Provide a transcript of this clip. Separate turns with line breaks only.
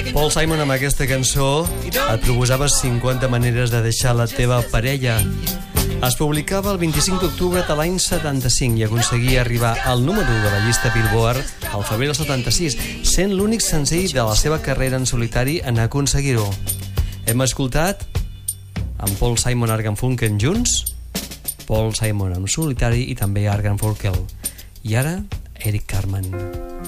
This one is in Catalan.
Paul Simon amb aquesta cançó et proposava 50 maneres de deixar la teva parella. Es publicava el 25 d'octubre de l'any 75 i aconseguia arribar al número 1 de la llista Billboard al febrer del 76, sent l'únic senzill de la seva carrera en solitari en aconseguir-ho. Hem escoltat amb Paul Simon i Art Garfunkel junts, Paul Simon en solitari i també Art Garfunkel. I ara, Eric Carmen.